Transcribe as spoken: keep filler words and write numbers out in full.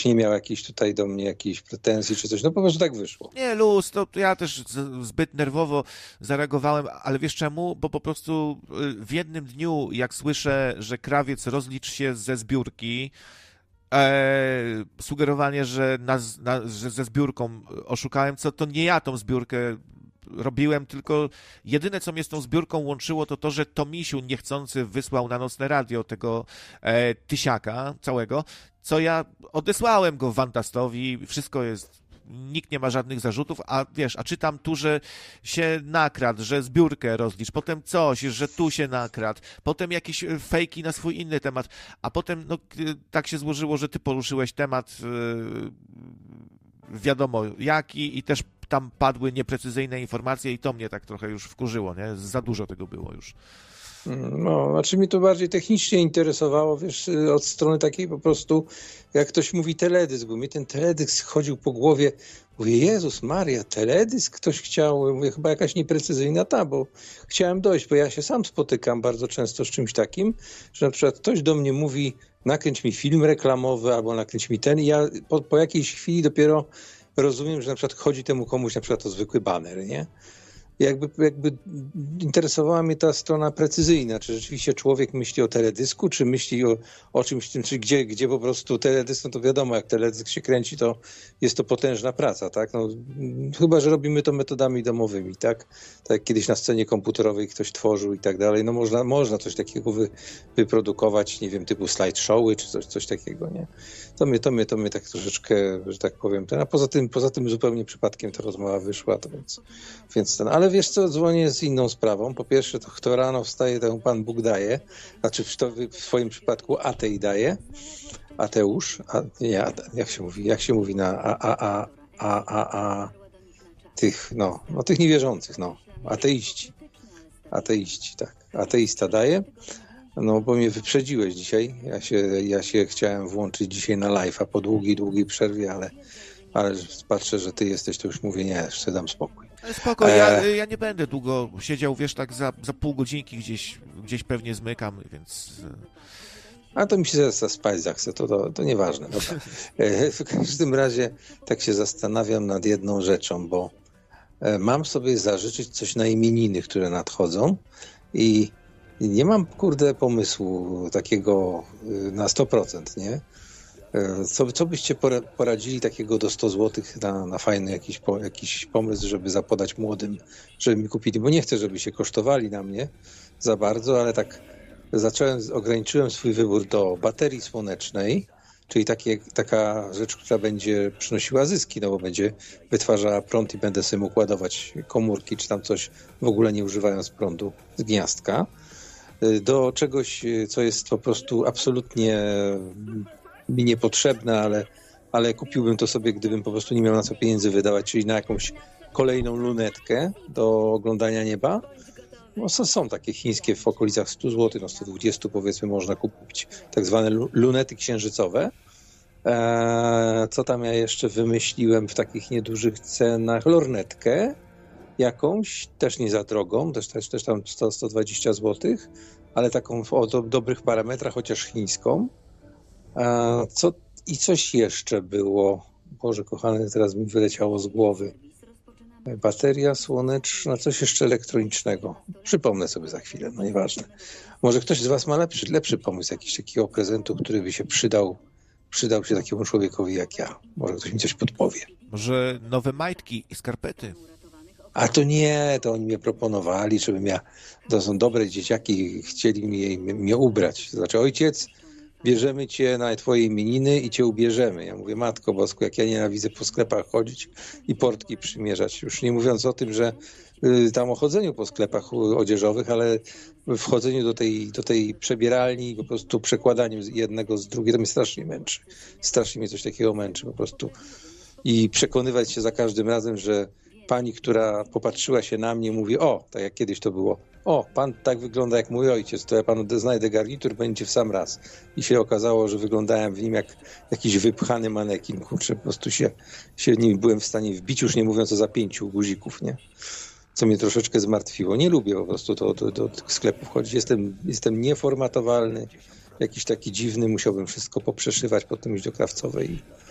żebyś nie miał jakiejś tutaj do mnie jakiejś pretensji czy coś. No po prostu tak wyszło. Nie, luz, to ja też z, zbyt nerwowo zareagowałem, ale wiesz czemu? Bo po prostu w jednym dniu, jak słyszę, że krawiec rozlicz się ze zbiórki, e, sugerowanie, że, na, na, że ze zbiórką oszukałem, co to nie ja tą zbiórkę robiłem, tylko jedyne, co mnie z tą zbiórką łączyło, to to, że Tomisiu niechcący wysłał na Nocne Radio tego e, tysiaka całego, co ja odesłałem go Wantastowi, wszystko jest, nikt nie ma żadnych zarzutów, a wiesz, a czytam tu, że się nakradł, że zbiórkę rozlicz, potem coś, że tu się nakradł, potem jakieś fejki na swój inny temat, a potem no, tak się złożyło, że ty poruszyłeś temat yy, wiadomo jaki i też tam padły nieprecyzyjne informacje i to mnie tak trochę już wkurzyło, nie? Za dużo tego było już. No, znaczy mnie to bardziej technicznie interesowało, wiesz, od strony takiej po prostu, jak ktoś mówi teledysk, bo mnie ten teledysk chodził po głowie, mówię, Jezus Maria, teledysk ktoś chciał, mówię, chyba jakaś nieprecyzyjna ta, bo chciałem dojść, bo ja się sam spotykam bardzo często z czymś takim, że na przykład ktoś do mnie mówi, nakręć mi film reklamowy albo nakręć mi ten i ja po, po jakiejś chwili dopiero rozumiem, że na przykład chodzi temu komuś na przykład o zwykły baner, nie? Jakby, jakby interesowała mnie ta strona precyzyjna, czy rzeczywiście człowiek myśli o teledysku, czy myśli o, o czymś tym, czy gdzie, gdzie po prostu teledysk, no to wiadomo, jak teledysk się kręci, to jest to potężna praca, tak? No, chyba że robimy to metodami domowymi, tak? Tak jak kiedyś na scenie komputerowej ktoś tworzył i tak dalej, no można, można coś takiego wy, wyprodukować, nie wiem, typu slideshowy, czy coś, coś takiego, nie? To mnie, to mnie, to mnie tak troszeczkę, że tak powiem, ten, a poza tym, poza tym zupełnie przypadkiem ta rozmowa wyszła, to więc, więc ten, ale wiesz co, dzwonię z inną sprawą. Po pierwsze, to kto rano wstaje, to Pan Bóg daje. Znaczy w, to, w swoim przypadku atej daje. Ateusz. A, nie, jak się mówi? Jak się mówi na a, a, a, a, a, a tych, no, no tych niewierzących, no. Ateiści. Ateiści, tak. Ateista daje. No, bo mnie wyprzedziłeś dzisiaj. Ja się, ja się chciałem włączyć dzisiaj na live'a po długiej, długiej przerwie, ale, ale patrzę, że ty jesteś, to już mówię, nie, jeszcze dam spokój. Ale spoko, ja, ja nie będę długo siedział, wiesz, tak za, za pół godzinki gdzieś, gdzieś pewnie zmykam, więc... A to mi się zaraz spać zachce, to, to, to nieważne. Dobra. W każdym razie tak się zastanawiam nad jedną rzeczą, bo mam sobie zażyczyć coś na imieniny, które nadchodzą i nie mam, kurde, pomysłu takiego na sto procent, nie? Co, co byście poradzili takiego do sto złotych na, na fajny jakiś, po, jakiś pomysł, żeby zapodać młodym, żeby mi kupili, bo nie chcę, żeby się kosztowali na mnie za bardzo, ale tak zacząłem, ograniczyłem swój wybór do baterii słonecznej, czyli takie, taka rzecz, która będzie przynosiła zyski, no bo będzie wytwarzała prąd i będę sobie mógł ładować komórki, czy tam coś w ogóle nie używając prądu z gniazdka, do czegoś, co jest po prostu absolutnie mi niepotrzebne, ale, ale kupiłbym to sobie, gdybym po prostu nie miał na co pieniędzy wydawać, czyli na jakąś kolejną lunetkę do oglądania nieba. No, są takie chińskie w okolicach sto złotych, no sto dwadzieścia powiedzmy można kupić tak zwane lunety księżycowe. Eee, co tam ja jeszcze wymyśliłem w takich niedużych cenach? Lornetkę jakąś, też nie za drogą, też, też, też tam sto do stu dwudziestu złotych, ale taką o do, dobrych parametrach, chociaż chińską. Eee, co, I coś jeszcze było, Boże kochany, teraz mi wyleciało z głowy. Bateria słoneczna, coś jeszcze elektronicznego. Przypomnę sobie za chwilę, no nieważne. Może ktoś z was ma lepszy, lepszy pomysł, jakiś takiego prezentu, który by się przydał, przydał się takiemu człowiekowi jak ja. Może ktoś mi coś podpowie. Może nowe majtki i skarpety? A to nie, to oni mnie proponowali, żebym ja, to są dobre dzieciaki, chcieli mnie, mnie ubrać. To znaczy, ojciec, bierzemy cię na twoje imieniny i cię ubierzemy. Ja mówię, Matko Bosko, jak ja nienawidzę po sklepach chodzić i portki przymierzać. Już nie mówiąc o tym, że y, tam o chodzeniu po sklepach odzieżowych, ale w chodzeniu do tej, do tej przebieralni i po prostu przekładaniu jednego z drugiego, to mnie strasznie męczy. Strasznie mnie coś takiego męczy po prostu. I przekonywać się za każdym razem, że pani, która popatrzyła się na mnie, mówi, o, tak jak kiedyś to było, o, pan tak wygląda jak mój ojciec, to ja panu znajdę garnitur, będzie w sam raz. I się okazało, że wyglądałem w nim jak jakiś wypchany manekin, kurczę, po prostu się, się nim byłem w stanie wbić, już nie mówiąc o zapięciu guzików, nie? Co mnie troszeczkę zmartwiło. Nie lubię po prostu do, do, do tych sklepów chodzić. Jestem, jestem nieformatowalny, jakiś taki dziwny, musiałbym wszystko poprzeszywać, potem iść do krawcowej i